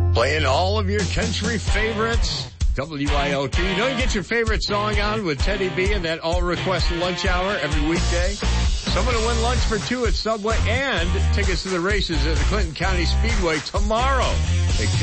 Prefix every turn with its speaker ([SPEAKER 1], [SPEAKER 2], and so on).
[SPEAKER 1] Playing all of your country favorites. WIOT. You know you get your favorite song on with Teddy B and that all-request lunch hour every weekday. Someone to win lunch for two at Subway and tickets to the races at the Clinton County Speedway tomorrow.